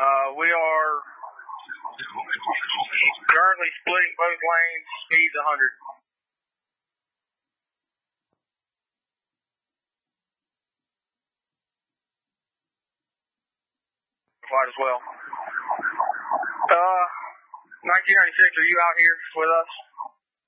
We are currently splitting both lanes, speeds 100. Flight as well. 1996, are you out here with us?